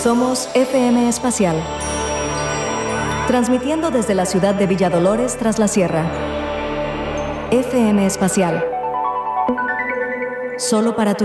Somos FM Espacial, transmitiendo desde la ciudad de Villa Dolores tras la sierra. FM Espacial, solo para tu